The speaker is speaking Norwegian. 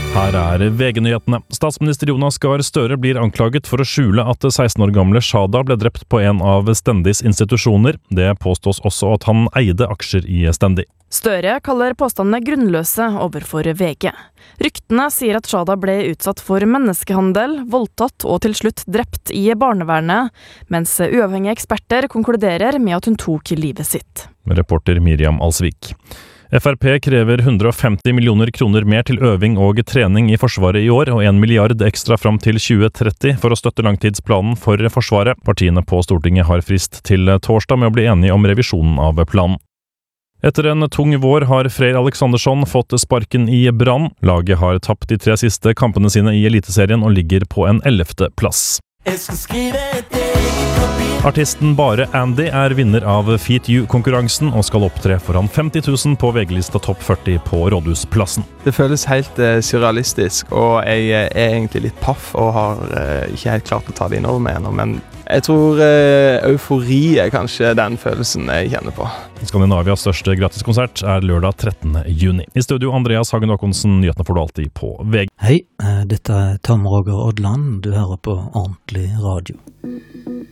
Her VG-nyhetene. Statsminister Jonas Gahr Støre blir anklaget for å skjule at 16 år gamle Shada ble drept på en av Stendis institusjoner. Det påstås også at han eide aksjer i Stendi. Støre kaller påstandene grunnløse overfor VG. Ryktene sier at Shada ble utsatt for menneskehandel, voldtatt og til slutt drept i barnevernet, mens uavhengige eksperter konkluderer med at hun tok livet sitt. Reporter Miriam Alsvik. FrP krever 150 millioner kroner mer til øving og trening i Forsvaret i år, og 1 milliard ekstra fram til 2030 for å støtte langtidsplanen for Forsvaret. Partiene på Stortinget har frist til torsdag med å bli enige om revisjonen av planen. Etter en tung vår har Freyr Alexandersson fått sparken i Brann. Laget har tapt de 3 siste kampene sine i Eliteserien og ligger på en 11. plass. Artisten Bare Andy vinner av Feat You-konkurransen og skal opptre foran 50 000 på VG-lista topp 40 på Rådhusplassen. Det føles helt surrealistisk, og jeg egentlig litt paff og har ikke helt klart å ta det innover meg ennå, men jeg tror eufori kanskje den følelsen jeg kjenner på. Skandinavias største gratiskonsert lørdag 13. juni. I studio Andreas Hagen Håkonsen, nyhetene får du alltid på VG. Hei, dette Tom Roger Odland, du hører på Ordentlig Radio.